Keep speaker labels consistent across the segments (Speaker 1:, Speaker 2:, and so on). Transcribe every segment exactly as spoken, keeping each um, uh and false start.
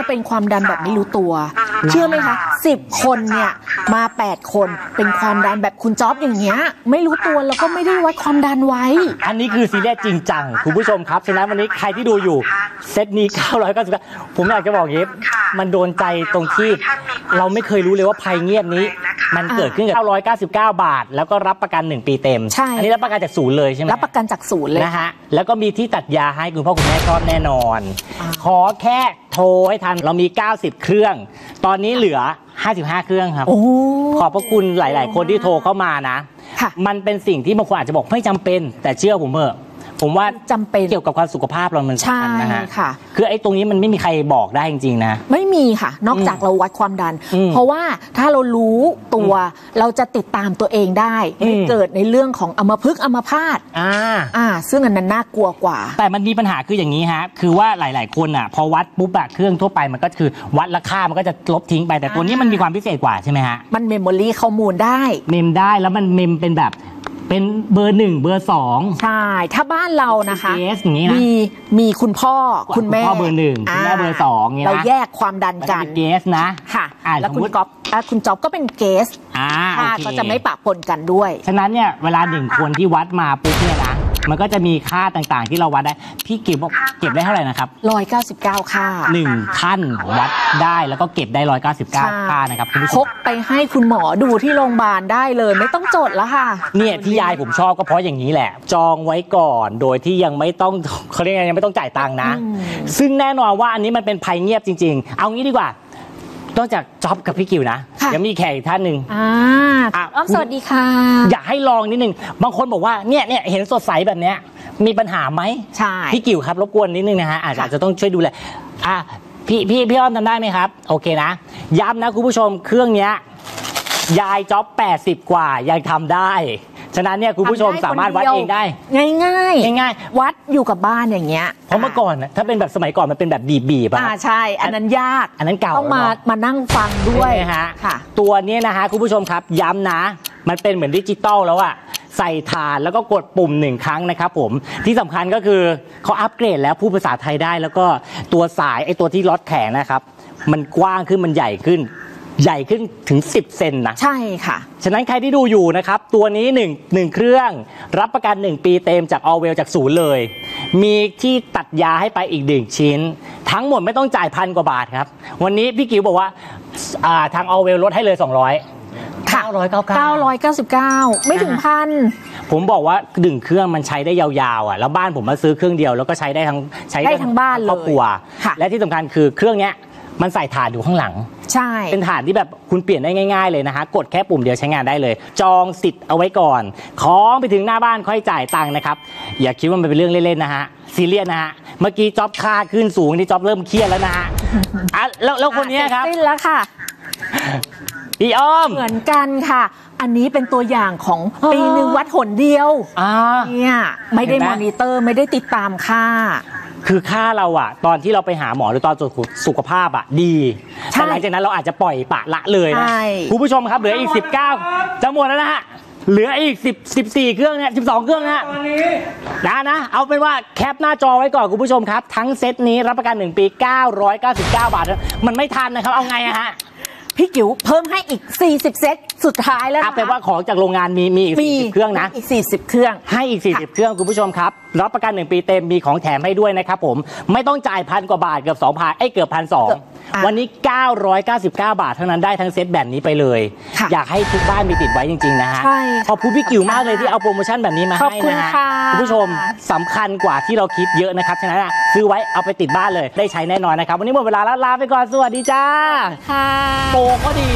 Speaker 1: เป็นความดันแบบไม่รู้ตัวเชื่อไหมคะสิบคนเนี่ยมาแปดคนเป็นความดันแบบคุณจ๊อบอย่างเงี้ยไม่รู้ตัวแล้วก็ไม่ได้วัดความดันไว้
Speaker 2: อันนี้คือซีเรียสจริงจังคุณผู้ชมครับฉะนั้นวันนี้ใครที่ดูอยู่เซตนี้เก้าร้อยเก้าสิบเก้าผมอยากจะบอกอย่างนี้มันโดนใจตรงที่เราไม่เคยรู้เลยว่าภัยเงียบนี้มันเกิดขึ้นกับเก้าร้อยเก้าสิบเก้าบาทแล้วก็รับประกันหนึ่งปีเต็มอันนี้รับประกันจากศูนย์เลยใช่ไหม
Speaker 1: รับประกันจากศูนย์เลย
Speaker 2: นะฮะแล้วก็มีที่ตัดยาให้คุณพ่อคุณแม่ชอบแน่นอนขอแค่โทรให้ทันเรามีเก้าสิบเครื่องตอนนี้เหลือห้าสิบห้าเครื่องครับขอบพระคุณหลายๆคนที่โทรเข้ามานะมันเป็นสิ่งที่บางคนอาจจะบอกไม่จำเป็นแต่เชื่อผมเถอะผมว่า
Speaker 1: จำเป็น
Speaker 2: เกี่ยวกับความสุขภาพเรามันสำคัญนะฮะคือไอ้ตรงนี้มันไม่มีใครบอกได้จริงๆนะ
Speaker 1: ไม่มีค่ะนอกจากเราวัดความดันเพราะว่าถ้าเรารู้ตัวเราจะติดตามตัวเองได้ไม่เกิดในเรื่องของอัมพฤกษ์อัมพาตอ่าอ่าซึ่งอันนั้นน่ากลัวกว่า
Speaker 2: แต่มันมีปัญหาคืออย่างนี้ฮะคือว่าหลายๆคนอ่ะพอวัดปุ๊บอะเครื่องทั่วไปมันก็คือวัดราคามันก็จะลบทิ้งไปแต่ตัวนี้มันมีความพิเศษกว่าใช่ไหมฮะ
Speaker 1: มันเมมโมรี่ข้อมูลได้
Speaker 2: เมมได้แล้วมันเมมเป็นแบบเป็นเบอร์หนึ่งเบอร์สอง
Speaker 1: ใช่ถ้าบ้านเรานะคะ
Speaker 2: มี
Speaker 1: มีคุณพ่อคุณแม่
Speaker 2: พ่อเบอร์หนึ่งคุณแม่เบอร์สอง
Speaker 1: เราแยกความดันกัน
Speaker 2: เกสนะ
Speaker 1: ค่ะแล้วคุณก๊อฟคุณจ๊อบก็เป็นเกสก็จะไม่ปะปนกันด้วย
Speaker 2: ฉะนั้นเนี่ยเวลาหนึ่งคนที่วัดมาปุ๊บเนี่ยนะมันก็จะมีค่าต่างๆที่เราวัดได้พี่เก็บเก็บได้เท่าไหร่นะครับ
Speaker 1: ร้อยเก้าสิบเก้าค่า
Speaker 2: หนึ่งท่านวัดได้แล้วก็เก็บได้ร้อยเก้าสิบเก้าค่านะครับคุณผู้ชม
Speaker 1: พกไปให้คุณหมอดูที่โรงพยาบาลได้เลยไม่ต้องจดแล้วค่ะ
Speaker 2: เนี่ยที่ยายผมชอบก็เพราะอย่างนี้แหละจองไว้ก่อนโดยที่ยังไม่ต้องเขาเรียกยังไม่ต้องจ่ายตังค์นะซึ่งแน่นอนว่าอันนี้มันเป็นภัยเงียบจริงๆเอางี้ดีกว่านอกจากจ๊อบกับพี่กิวนะยังมีแขกอีกท่านหนึ่ง
Speaker 1: อ่าอ้อมสวัสดีค่ะ
Speaker 2: อยากให้ลองนิดนึงบางคนบอกว่าเนี่ยเนี่ยเห็นสดใสแบบเนี้ยมีปัญหาไหม
Speaker 1: ใช่
Speaker 2: พี่กิวครับรบกวนนิดนึงนะฮะอาจจะต้องช่วยดูแลอ่ะพี่พี่พี่อ้อมทำได้ไหมครับโอเคนะย้ำนะคุณผู้ชมเครื่องเนี้ยยายจ๊อบแปดสิบกว่ายังทำได้ฉะนั้นเนี่ยคุณผู้ชมสามารถวัดเองได้
Speaker 1: ง่ายง่าย
Speaker 2: ง่าย
Speaker 1: ๆวัดอยู่กับบ้านอย่างเงี้ย
Speaker 2: เพราะเมื่อก่อนถ้าเป็นแบบสมัยก่อนมันเป็นแบบบีบบีบ
Speaker 1: อ่ะใช่อันนั้นยาก
Speaker 2: อันนั้นเก่า
Speaker 1: ต้องมามานั่งฟังด้วย
Speaker 2: นะฮะตัวนี้นะฮะคุณผู้ชมครับย้ำนะมันเป็นเหมือนดิจิตอลแล้วอะใส่ฐานแล้วก็กดปุ่มหนึ่งครั้งนะครับผมที่สำคัญก็คือเขาอัปเกรดแล้วพูดภาษาไทยได้แล้วก็ตัวสายไอ้ตัวที่ล็อตแขนนะครับมันกว้างขึ้นมันใหญ่ขึ้นใหญ่ขึ้นถึงสิบเซนนะ
Speaker 1: ใช่ค่ะ
Speaker 2: ฉะนั้นใครที่ดูอยู่นะครับตัวนี้หนึ่ง หนึ่งเครื่องรับประกันหนึ่งปีเต็มจาก Allwell จากศูนย์เลยมีที่ตัดยาให้ไปอีกหนึ่งชิ้นทั้งหมดไม่ต้องจ่ายพันกว่าบาทครับวันนี้พี่กิ๋วบอกว่าทาง Allwell ลดให้เลยสองร้อยเก้าร้อยเก้าสิบเก้า
Speaker 1: เก้าร้อยเก้าสิบเก้าไม่ถึงพัน
Speaker 2: ผมบอกว่าหนึ่งเครื่องมันใช้ได้ยาวๆอ่ะแล้วบ้านผมมาซื้อเครื่องเดียวแล้วก็ใช้ได้ทั้ง
Speaker 1: ใช้ได้ทั้งบ้านเลย
Speaker 2: ครอบครัวและที่สำคัญคือเครื่องเนี้ยมันใส่ถ่านอยู่ข้างหลัง
Speaker 1: ใช่
Speaker 2: เป็นถ่านที่แบบคุณเปลี่ยนได้ง่ายๆเลยนะฮะกดแค่ปุ่มเดียวใช้งานได้เลยจองสิทธิ์เอาไว้ก่อนของไปถึงหน้าบ้านค่อยจ่ายตังค์นะครับอย่าคิดว่ามันเป็นเรื่องเล่นๆนะฮะซีเรียสนะฮะเมื่อกี้จ๊อบค่าขึ้นสูงนี่จ๊อบเริ่มเครียดแล้วนะฮะอ่ะแล้วแล้วคนนี้ครับ
Speaker 1: สิ้นแล้วค่ะ
Speaker 2: พี่อ้อม
Speaker 1: เหมือนกันค่ะอันนี้เป็นตัวอย่างของปีหนึ่งวัดหนเดียวเนี่ยไม่ได้มอนิเตอร์ไม่ได้ติดตามค่า
Speaker 2: คือค่าเราอะตอนที่เราไปหาหมอหรือตอนตรวจสุขภาพอะดีแต่หลังจากนั้นเราอาจจะปล่อยปะละเลยนะคุณผู้ชมครับเหลืออีกสิบเก้าจะหมดแล้วนะฮะเหลืออีกสิบ สิบสี่เครื่องเนี่ยสิบสองเครื่องนะนะนะเอาเป็นว่าแคปหน้าจอไว้ก่อนคุณผู้ชมครับทั้งเซตนี้รับประกันหนึ่งปีเก้าร้อยเก้าสิบเก้าบาทมันไม่ทันนะครับเอาไงอะฮะ
Speaker 1: พี่กิ๋วเพิ่มให้อีกสี่สิบเซตสุดท้ายแล้วนะคะ
Speaker 2: แปลว่าของจากโรงงานมีมีอีกสี่สิบเครื่องนะ
Speaker 1: อีกสี่สิบเครื่อง
Speaker 2: ให้อีกสี่สิบเครื่องคุณผู้ชมครับรับประกันหนึ่งปีเต็มมีของแถมให้ด้วยนะครับผมไม่ต้องจ่ายพันกว่าบาทเกือบสองพันไอ้เกือบพันสองวันนี้เก้าร้อยเก้าสิบเก้าบาทเท่านั้นได้ทั้งเซตแบบนี้ไปเลยอยากให้ทุกบ้านมีติดไว้จริงๆนะฮะขอบคุณพี่กิ๋วมากเลยที่เอาโปรโมชั่นแบบนี้มาให้นะฮะคุณผู้ชมสำคัญกว่าที่เราคิดเยอะนะครับฉะนั้นซื้อไว้เอาไปติดบ้านเลยได้ใช้แน่นอนนะครับวันนี้หมดเวลาแล้วลาไปก่อนสวัสดีจ้าโปรก็ดี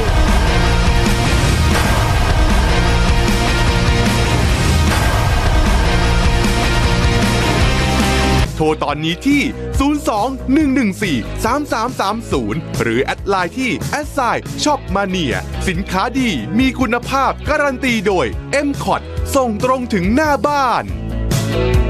Speaker 3: โทรตอนนี้ที่ ศูนย์ สอง หนึ่ง หนึ่ง สี่ สาม สาม สาม ศูนย์ หรือแอดไลน์ที่ แอท ไซน์ ช็อปมาเนีย สินค้าดีมีคุณภาพการันตีโดย เอ็ม คอท ส่งตรงถึงหน้าบ้าน